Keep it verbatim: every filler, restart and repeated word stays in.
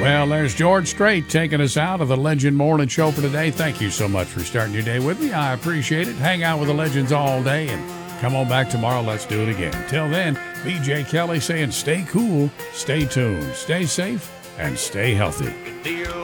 Well, there's George Strait taking us out of the Legend Morning Show for today. Thank you so much for starting your day with me. I appreciate it. Hang out with the legends all day and come on back tomorrow. Let's do it again. Till then, B J Kelly saying stay cool, stay tuned, stay safe, and stay healthy.